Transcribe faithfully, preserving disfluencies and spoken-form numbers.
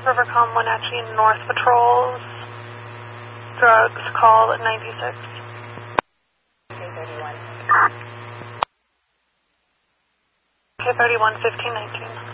Rivercom Wenatchee North Patrols. Drugs, call at ninety-six. K thirty-one. K thirty-one, fifteen nineteen.